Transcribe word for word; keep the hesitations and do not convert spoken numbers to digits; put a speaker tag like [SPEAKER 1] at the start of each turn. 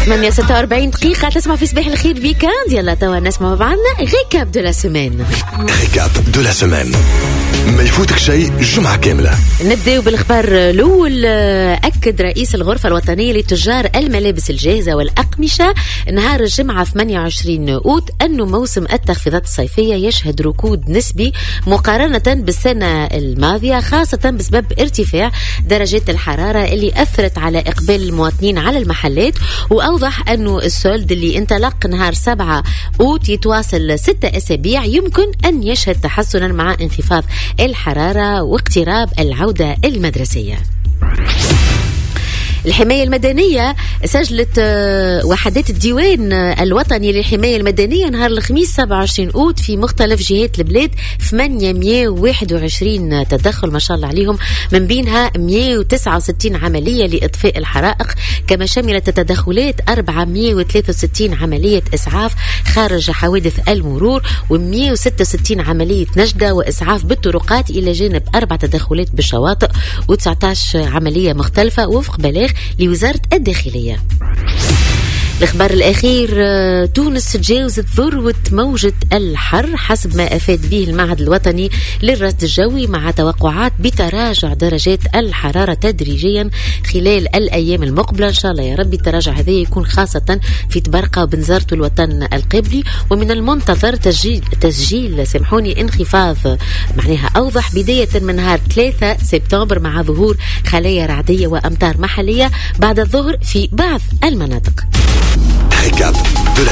[SPEAKER 1] ثمانية ستة وأربعين دقيقة تسمع في صباح الخير ويكاند. يلا توا نسمع مع بعضنا ريكاب دو لا سيمين.
[SPEAKER 2] ريكاب دو لا سيمين ما يفوتك شيء جمعة كاملة.
[SPEAKER 1] نبداو بالخبر الأول. أكد رئيس الغرفة الوطنية لتجار الملابس الجاهزة والأقمشة نهار الجمعة ثمانية وعشرين أوت أنه موسم التخفيضات الصيفية يشهد ركود نسبي مقارنة بالسنة الماضية، خاصة بسبب ارتفاع درجات الحرارة اللي أثرت على إقبال المواطنين على المحلات. وأوضح أنه السولد اللي انطلق نهار سبعة أوت يتواصل ستة أسابيع يمكن أن يشهد تحسنا مع انخفاض الحرارة واقتراب العودة المدرسية. الحماية المدنية سجلت وحدات الديوان الوطني للحماية المدنية نهار الخميس سبعة وعشرين أوت في مختلف جهات البلاد ثمانمائة وواحد وعشرين تدخل ما شاء الله عليهم، من بينها مائة وتسعة وستين عملية لإطفاء الحرائق، كما شملت التدخلات أربعمائة وثلاثة وستين عملية إسعاف خارج حوادث المرور، ومائة وستة وستين عملية نجدة وإسعاف بالطرقات، إلى جانب أربع تدخلات بالشواطئ وتسعة عشر عملية مختلفة وفق بلاغ لوزارة الداخلية. الخبر الأخير، تونس تجاوزت ذروة موجة الحر حسب ما أفاد به المعهد الوطني للرصد الجوي، مع توقعات بتراجع درجات الحرارة تدريجيا خلال الأيام المقبلة. إن شاء الله يا ربي التراجع هذا يكون خاصة في تبرقة وبنزرة الوطن القبلي، ومن المنتظر تسجيل, تسجيل سامحوني انخفاض معناها أوضح بداية من نهار ثلاثة سبتمبر، مع ظهور خلايا رعدية وأمطار محلية بعد الظهر في بعض المناطق.
[SPEAKER 2] ريكاب